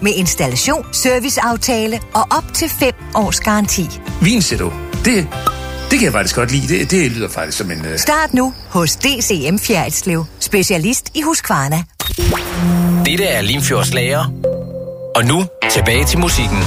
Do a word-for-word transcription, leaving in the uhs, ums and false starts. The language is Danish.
med installation, serviceaftale og op til fem års garanti. Vinsæt, det, det kan jeg faktisk godt lide. Det, det lyder faktisk som en... Uh... Start nu hos D C M Fjerritslev, specialist i Husqvarna. Dette er Limfjords Lager. Og nu tilbage til musikken.